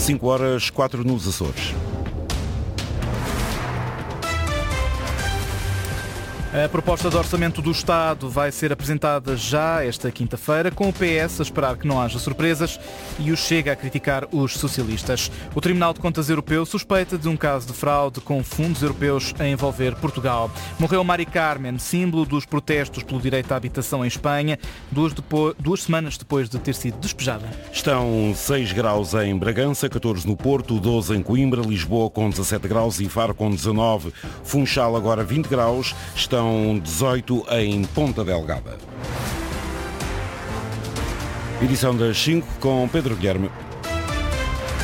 5h04 nos Açores. A proposta de orçamento do Estado vai ser apresentada já esta quinta-feira, com o PS a esperar que não haja surpresas e o Chega a criticar os socialistas. O Tribunal de Contas Europeu suspeita de um caso de fraude com fundos europeus a envolver Portugal. Morreu Mari Carmen, símbolo dos protestos pelo direito à habitação em Espanha, duas semanas depois de ter sido despejada. Estão 6 graus em Bragança, 14 no Porto, 12 em Coimbra, Lisboa com 17 graus e Faro com 19. Funchal agora 20 graus, estão 18 em Ponta Delgada. Edição das 5 com Pedro Guilherme.